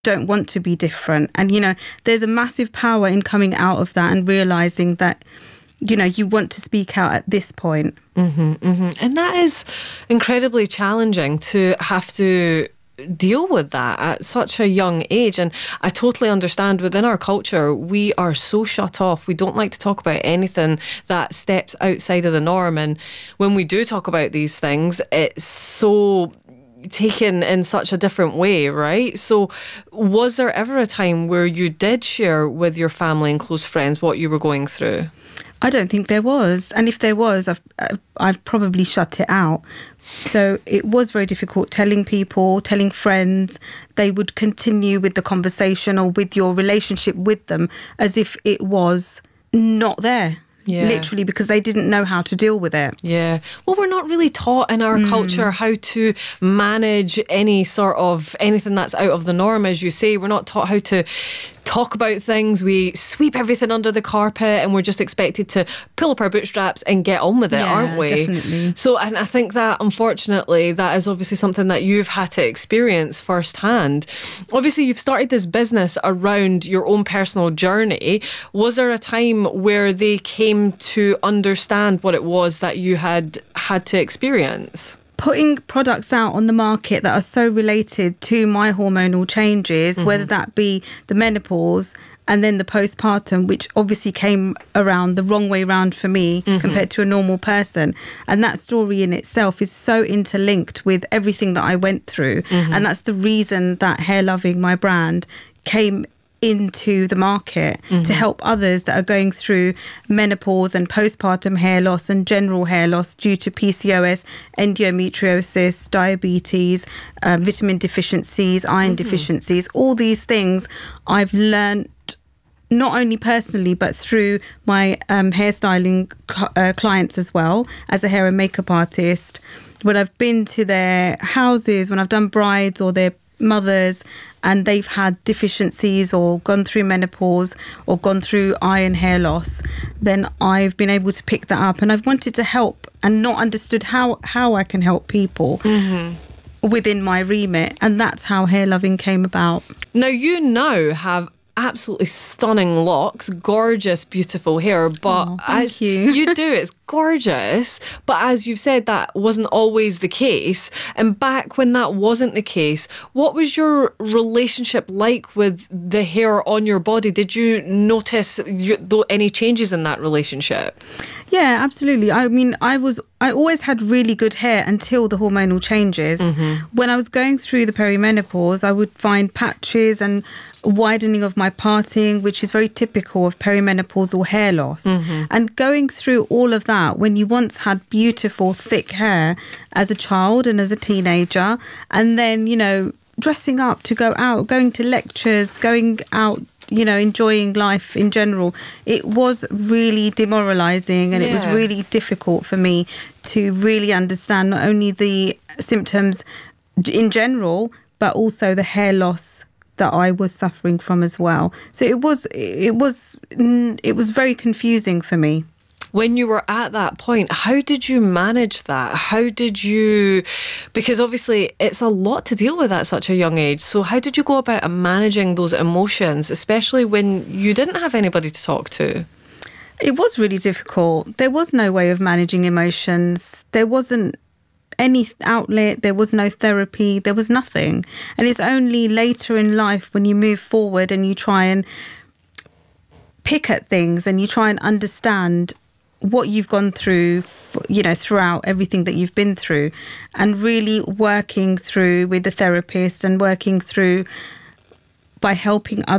don't want to be different. And, there's a massive power in coming out of that and realising that, you want to speak out at this point. And that is incredibly challenging to have to deal with that at such a young age. And I totally understand, within our culture we are so shut off. We don't like to talk about anything that steps outside of the norm, and when we do talk about these things, it's so taken in such a different way, right? So was there ever a time where you did share with your family and close friends what you were going through? I don't think there was. And if there was, I've probably shut it out. So it was very difficult telling people, telling friends. They would continue with the conversation or with your relationship with them as if it was not there. Yeah. Literally, because they didn't know how to deal with it. Yeah. Well, we're not really taught in our culture how to manage anything that's out of the norm, as you say. We're not taught how to talk about things. We sweep everything under the carpet and we're just expected to pull up our bootstraps and get on with it, aren't we? Definitely. So, and I think that, unfortunately, that is obviously something that you've had to experience firsthand. Obviously, you've started this business around your own personal journey. Was there a time where they came to understand what it was that you had to experience? Putting products out on the market that are so related to my hormonal changes, whether that be the menopause and then the postpartum, which obviously came around the wrong way round for me compared to a normal person. And that story in itself is so interlinked with everything that I went through. And that's the reason that Hair Loving, my brand, came into the market to help others that are going through menopause and postpartum hair loss and general hair loss due to PCOS, endometriosis, diabetes, vitamin deficiencies, iron deficiencies. All these things I've learned not only personally but through my hairstyling clients as well, as a hair and makeup artist. When I've been to their houses, when I've done brides or their mothers and they've had deficiencies or gone through menopause or gone through iron hair loss, then I've been able to pick that up, and I've wanted to help and not understood how I can help people within my remit, and that's how Hair Loving came about. Now you have absolutely stunning locks, gorgeous, beautiful hair, but thank you. You do, it's gorgeous, but as you've said, that wasn't always the case. And back when that wasn't the case, what was your relationship like with the hair on your body? Did you notice any changes in that relationship? Yeah, absolutely. I mean, I always had really good hair until the hormonal changes. When I was going through the perimenopause, I would find patches and widening of my parting, which is very typical of perimenopausal hair loss. And going through all of that, when you once had beautiful, thick hair as a child and as a teenager, and then, dressing up to go out, going to lectures, going out, enjoying life in general, it was really demoralising, and it was really difficult for me to really understand not only the symptoms in general, but also the hair loss that I was suffering from as well. So it was very confusing for me. When you were at that point, how did you manage that? Because obviously it's a lot to deal with at such a young age. So how did you go about managing those emotions, especially when you didn't have anybody to talk to? It was really difficult. There was no way of managing emotions. There wasn't any outlet, there was no therapy, there was nothing. And it's only later in life when you move forward and you try and pick at things and you try and understand what you've gone through, throughout everything that you've been through, and really working through with the therapist and working through by helping others